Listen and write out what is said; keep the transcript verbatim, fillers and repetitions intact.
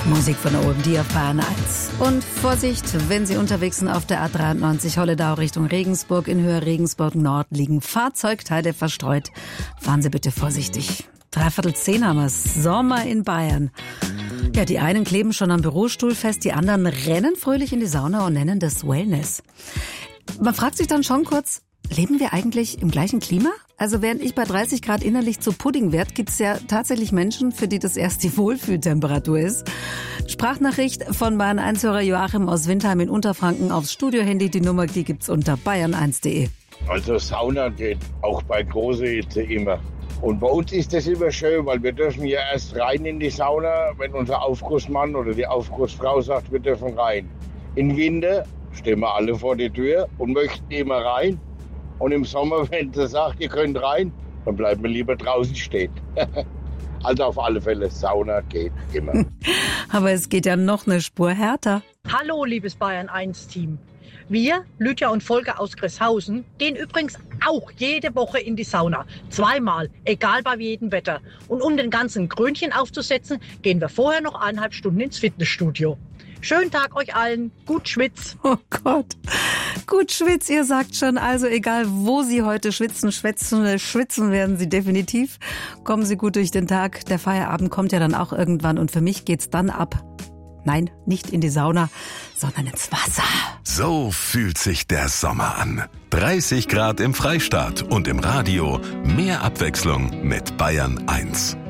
Musik von O M D auf Bayern eins. Und Vorsicht, wenn Sie unterwegs sind auf der A dreiundneunzig Holledau Richtung Regensburg. In Höhe Regensburg Nord liegen Fahrzeugteile verstreut. Fahren Sie bitte vorsichtig. Dreiviertel zehn haben wir's. Sommer in Bayern. Ja, die einen kleben schon am Bürostuhl fest, die anderen rennen fröhlich in die Sauna und nennen das Wellness. Man fragt sich dann schon kurz, leben wir eigentlich im gleichen Klima? Also während ich bei dreißig Grad innerlich zu Pudding werde, gibt es ja tatsächlich Menschen, für die das erst die Wohlfühltemperatur ist. Sprachnachricht von Bayern eins Hörer Joachim aus Windheim in Unterfranken aufs Studiohandy. Die Nummer, die gibt's unter bayern eins punkt de. Also Sauna geht auch bei großer Hitze immer. Und bei uns ist das immer schön, weil wir dürfen ja erst rein in die Sauna, wenn unser Aufgussmann oder die Aufgussfrau sagt, wir dürfen rein. Im Winter stehen wir alle vor der Tür und möchten immer rein. Und im Sommer, wenn sie sagt, ihr könnt rein, dann bleiben wir lieber draußen stehen. Also auf alle Fälle, Sauna geht immer. Aber es geht ja noch eine Spur härter. Hallo, liebes Bayern eins Team. Wir, Lydia und Volker aus Gresshausen, gehen übrigens auch jede Woche in die Sauna. Zweimal, egal bei jedem Wetter. Und um den ganzen Krönchen aufzusetzen, gehen wir vorher noch eineinhalb Stunden ins Fitnessstudio. Schönen Tag euch allen. Gut Schwitz. Oh Gott. Gut Schwitz, ihr sagt schon. Also egal, wo Sie heute schwitzen, schwitzen, schwitzen werden Sie definitiv. Kommen Sie gut durch den Tag. Der Feierabend kommt ja dann auch irgendwann. Und für mich geht's dann ab. Nein, nicht in die Sauna, sondern ins Wasser. So fühlt sich der Sommer an. dreißig Grad im Freistaat und im Radio. Mehr Abwechslung mit Bayern eins.